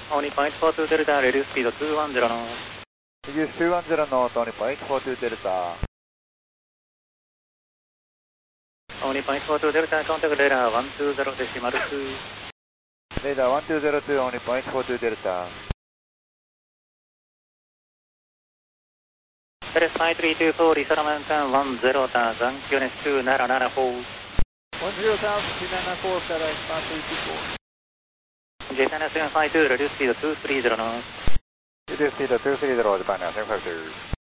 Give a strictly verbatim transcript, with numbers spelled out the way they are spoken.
Tony Point four two Delta, reduce speed two one zero knots. Reduce two one zero knots, Tony Point four two Delta. Tony Point four two Delta, contact radar one two zero decimal two. Radar one two zero two, Tony Point four two Delta. Verify three two four, Lisa Mountain one zero thousand, units two nine nine four. one zero thousand, two nine nine four, FedEx five three two four. Japan S seven five two, reduce speed two three zero knots. Reduce speed two three zero, Japan S seven five two.